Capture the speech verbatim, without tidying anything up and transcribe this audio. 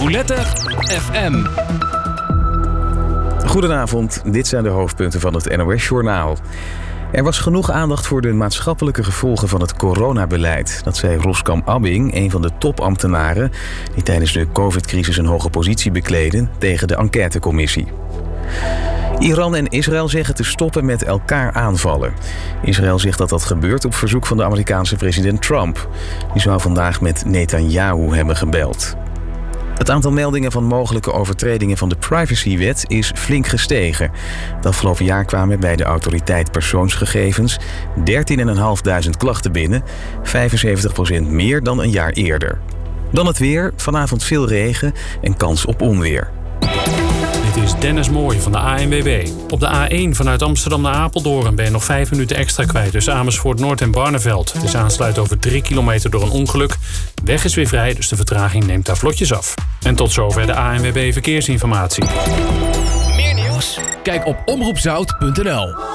Boulette F M. Goedenavond, dit zijn de hoofdpunten van het N O S-journaal. Er was genoeg aandacht voor de maatschappelijke gevolgen van het coronabeleid. Dat zei Roskam Abbing, een van de topambtenaren die tijdens de covid-crisis een hoge positie bekleden, tegen de enquêtecommissie. Iran en Israël zeggen te stoppen met elkaar aanvallen. Israël zegt dat dat gebeurt op verzoek van de Amerikaanse president Trump. Die zou vandaag met Netanyahu hebben gebeld. Het aantal meldingen van mogelijke overtredingen van de privacywet is flink gestegen. Het afgelopen jaar kwamen bij de autoriteit persoonsgegevens dertienduizend klachten binnen, vijfenzeventig procent meer dan een jaar eerder. Dan het weer, vanavond veel regen en kans op onweer. Dit is Dennis Mooij van de A N W B. Op de A één vanuit Amsterdam naar Apeldoorn ben je nog vijf minuten extra kwijt tussen Amersfoort Noord en Barneveld. Het is aansluit over drie kilometer door een ongeluk. De weg is weer vrij, dus de vertraging neemt daar vlotjes af. En tot zover de A N W B Verkeersinformatie. Meer nieuws? Kijk op omroep zout punt n l.